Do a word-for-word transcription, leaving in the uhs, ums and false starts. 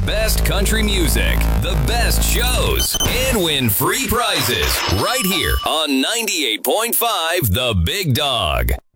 best country music, the best shows, and win free prizes right here on ninety-eight point five The Big Dog.